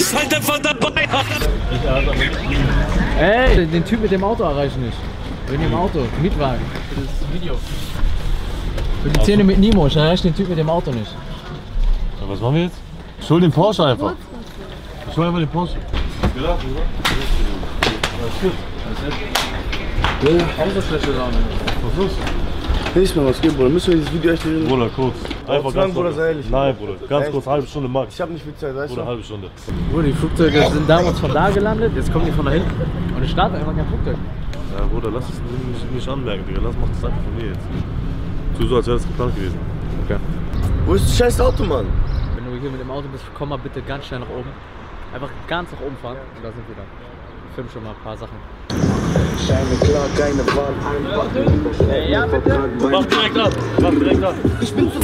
bist halt einfach dabei. Ey, den Typ mit dem Auto erreiche ich nicht. Bin im Auto, Mietwagen. Für das Video. Für die Szene mit Nemo, ich erreiche den Typ mit dem Auto nicht. Ja, was machen wir jetzt? Ich hol den Porsche einfach. Ich hol einfach den Porsche. Ja, Autofläche da nicht. was ist? Nicht mal was geben, Bruder. Müssen wir dieses Video echt reden? Bruder, kurz. Einfach zu lang, Bruder, sei ehrlich. Nein, Bruder. Ganz Echt? kurz, halbe Stunde max. Ich hab nicht viel Zeit, weißt Bruder, du? halbe Stunde. Bruder, die Flugzeuge sind damals von da gelandet, jetzt kommen die von da hinten. Und ich starte einfach kein Flugzeug. Ja, Bruder, lass es nicht anmerken, Digga. Mach das einfach von mir jetzt. Tu so, als wäre das geplant gewesen. Okay. Wo ist das scheiß Auto, Mann? Wenn du hier mit dem Auto bist, komm mal bitte ganz schnell nach oben. Einfach ganz nach oben fahren und da sind wir dann. Ich film schon mal ein paar Sachen. Scheine klar, keine Wahl, einfach. Ja, bitte. Mach direkt ab. Mach direkt ab. Ich bin zu